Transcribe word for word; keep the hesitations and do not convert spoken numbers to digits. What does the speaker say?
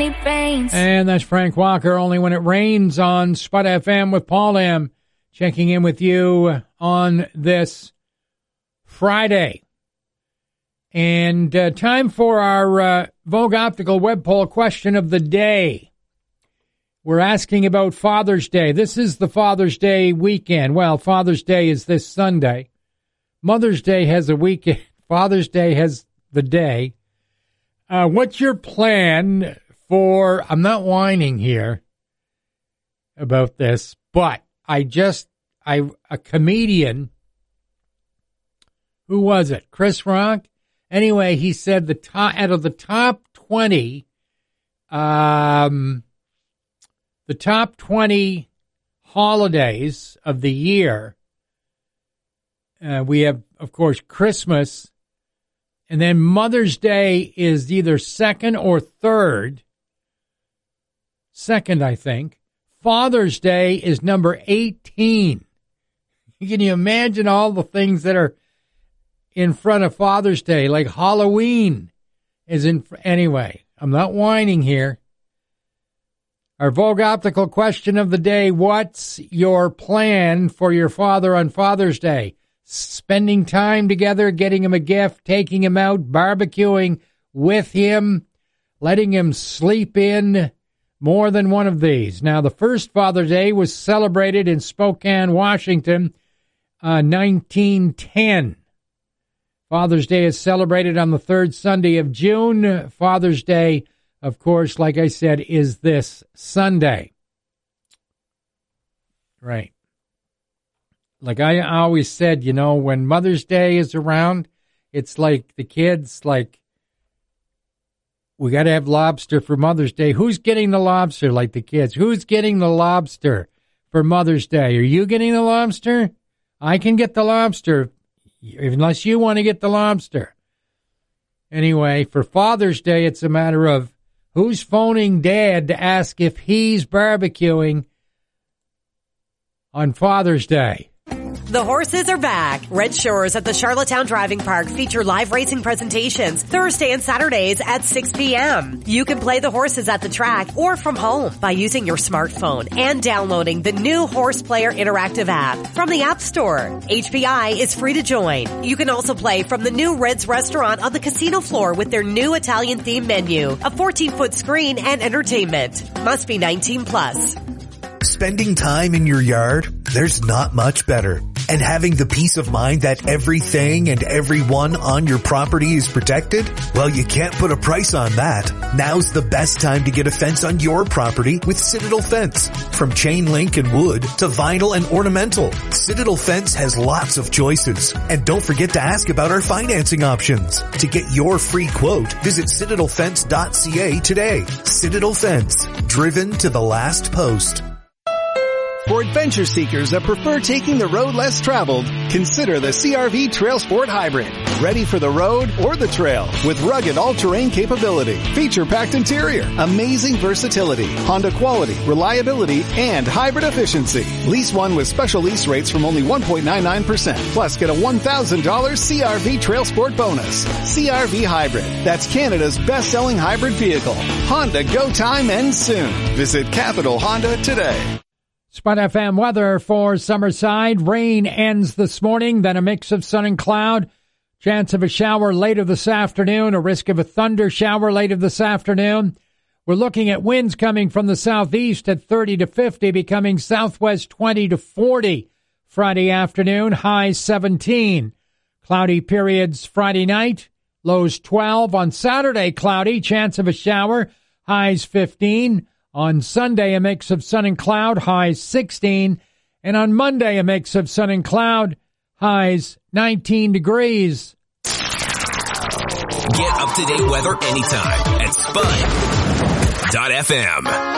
he paints. And that's Frank Walker, Only When It Rains on Spud F M with Paul M. Checking in with you on this Friday. And uh, time for our uh, Vogue Optical web poll question of the day. We're asking about Father's Day. This is the Father's Day weekend. Well, Father's Day is this Sunday. Mother's Day has a weekend. Father's Day has the day. Uh, what's your plan for, I'm not whining here about this, but I just, I, a comedian, who was it? Chris Rock? Anyway, he said the top, out of the top twenty, um, the top twenty holidays of the year, uh, we have, of course, Christmas, and then Mother's Day is either second or third. Second, I think. Father's Day is number eighteen. Can you imagine all the things that are in front of Father's Day? Like Halloween is in, anyway, I'm not whining here. Our Vogue Optical question of the day: what's your plan for your father on Father's Day? Spending time together, getting him a gift, taking him out, barbecuing with him, letting him sleep in, more than one of these. Now, the first Father's Day was celebrated in Spokane, Washington, uh, nineteen ten. Father's Day is celebrated on the third Sunday of June. Father's Day, of course, like I said, is this Sunday. Right. Like I always said, you know, when Mother's Day is around, it's like the kids, like, we got to have lobster for Mother's Day. Who's getting the lobster, like the kids? Who's getting the lobster for Mother's Day? Are you getting the lobster? I can get the lobster, unless you want to get the lobster. Anyway, for Father's Day, it's a matter of who's phoning Dad to ask if he's barbecuing on Father's Day. The horses are back. Red Shores at the Charlottetown Driving Park feature live racing presentations Thursday and Saturdays at six p.m. You can play the horses at the track or from home by using your smartphone and downloading the new Horse Player Interactive app from the App Store. H P I is free to join. You can also play from the new Red's restaurant on the casino floor with their new Italian-themed menu, a fourteen-foot screen, and entertainment. Must be nineteen plus. Spending time in your yard, there's not much better. And having the peace of mind that everything and everyone on your property is protected? Well, you can't put a price on that. Now's the best time to get a fence on your property with Citadel Fence. From chain link and wood to vinyl and ornamental, Citadel Fence has lots of choices. And don't forget to ask about our financing options. To get your free quote, visit citadel fence dot c a today. Citadel Fence, driven to the last post. For adventure seekers that prefer taking the road less traveled, consider the C R V Trail Sport Hybrid. Ready for the road or the trail with rugged all-terrain capability, feature-packed interior, amazing versatility, Honda quality, reliability, and hybrid efficiency. Lease one with special lease rates from only one point nine nine percent. Plus, get a one thousand dollars C R V Trail Sport bonus. C R V Hybrid. That's Canada's best-selling hybrid vehicle. Honda Go Time ends soon. Visit Capital Honda today. Spud F M weather for Summerside. Rain ends this morning, then a mix of sun and cloud. Chance of a shower later this afternoon, a risk of a thunder shower later this afternoon. We're looking at winds coming from the southeast at thirty to fifty, becoming southwest twenty to forty. Friday afternoon, highs seventeen. Cloudy periods Friday night, lows twelve. On Saturday, cloudy, chance of a shower, highs fifteen. On Sunday, a mix of sun and cloud, highs sixteen. And on Monday, a mix of sun and cloud, highs nineteen degrees. Get up-to-date weather anytime at Spud dot F M.